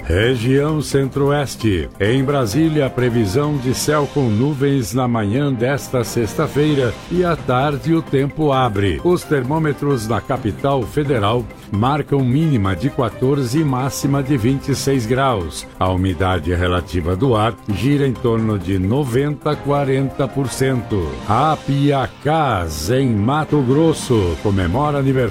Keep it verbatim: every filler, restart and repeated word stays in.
Região Centro-Oeste. Em Brasília, previsão de céu com nuvens na manhã desta sexta-feira e à tarde o tempo abre. Os termômetros na capital federal marcam mínima de quatorze e máxima de vinte e seis graus. A umidade relativa do ar gira em torno de noventa a quarenta por cento. Apiacás, em Mato Grosso, comemora aniversário